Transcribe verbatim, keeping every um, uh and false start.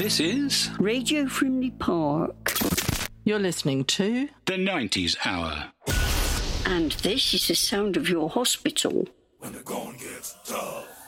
This is Radio Frimley Park. You're listening to the nineties Hour. And this is the sound of your hospital. When the going gets tough.